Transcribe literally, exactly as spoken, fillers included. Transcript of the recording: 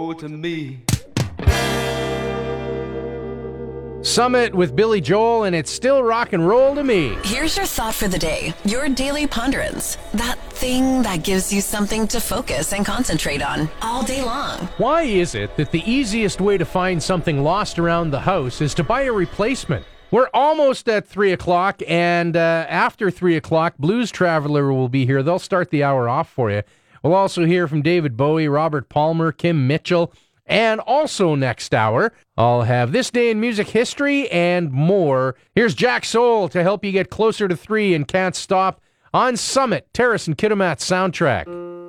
to me. Summit with Billy Joel, and it's still rock and roll to me. Here's your thought for the day, your daily ponderance. That thing that gives you something to focus and concentrate on all day long. Why is it that the easiest way to find something lost around the house is to buy a replacement? We're almost at three o'clock, and uh, after three o'clock, Blues Traveler will be here. They'll start the hour off for you. We'll also hear from David Bowie, Robert Palmer, Kim Mitchell, and also next hour, I'll have This Day in Music History and more. Here's Jack Soul to help you get closer to three and Can't Stop on Summit, Terrace and Kitimat soundtrack.